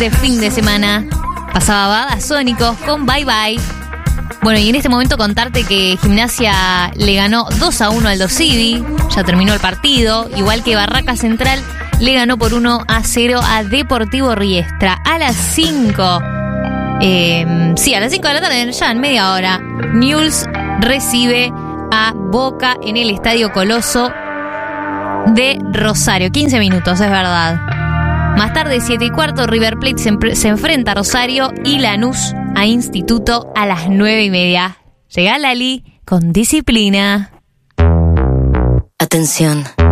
de fin de semana. Pasaba Babasónicos con Bye Bye. Bueno, y en este momento contarte que Gimnasia le ganó 2-1 al Dosivi. Ya terminó el partido. Igual que Barraca Central le ganó por 1-0 a Deportivo Riestra. A las 5. Sí, a las 5 de la tarde, ya en media hora. Newell's recibe a Boca en el Estadio Coloso de Rosario. 15 minutos, es verdad. Más tarde, 7:15, River Plate se enfrenta a Rosario y Lanús a Instituto a las 9:30. Llega Lali con Disciplina. Atención.